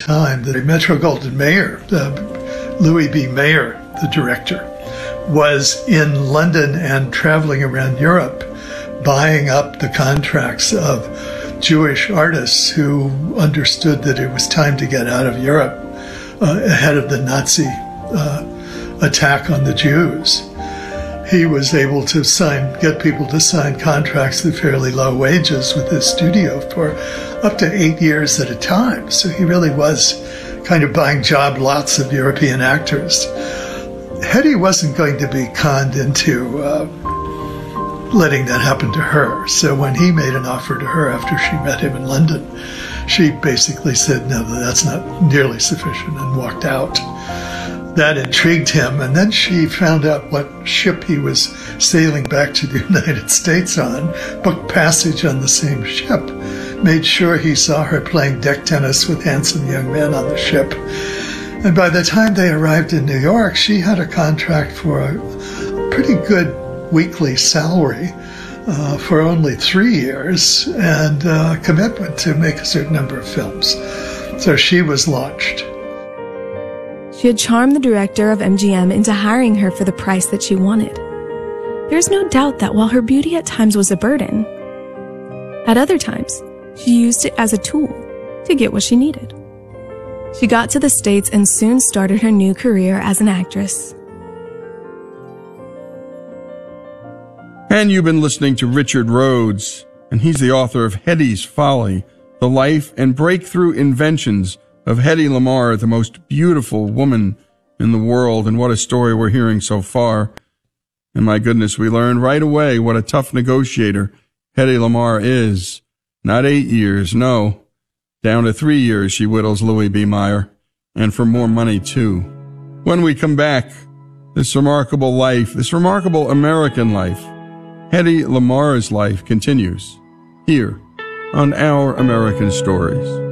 time, the Metro-Goldwyn-Mayer, Louis B. Mayer, the director, was in London and traveling around Europe, buying up the contracts of Jewish artists who understood that it was time to get out of Europe ahead of the Nazi attack on the Jews. He was able to get people to sign contracts at fairly low wages with his studio for up to 8 years at a time. So he really was kind of buying job lots of European actors. Hedy wasn't going to be conned into letting that happen to her. So when he made an offer to her after she met him in London, she basically said, no, that's not nearly sufficient, and walked out. That intrigued him, and then she found out what ship he was sailing back to the United States on, booked passage on the same ship, made sure he saw her playing deck tennis with handsome young men on the ship. And by the time they arrived in New York, she had a contract for a pretty good weekly salary for only 3 years, and a commitment to make a certain number of films. So she was launched. She had charmed the director of MGM into hiring her for the price that she wanted. There's no doubt that while her beauty at times was a burden, at other times, she used it as a tool to get what she needed. She got to the States and soon started her new career as an actress. And you've been listening to Richard Rhodes, and he's the author of Hedy's Folly, The Life and Breakthrough Inventions of Hedy Lamarr, the most beautiful woman in the world. And what a story we're hearing so far. And my goodness, we learned right away what a tough negotiator Hedy Lamarr is. Not 8 years, no. Down to 3 years she whittles Louis B. Mayer, and for more money too. When we come back, this remarkable life, this remarkable American life, Hedy Lamarr's life continues here on Our American Stories.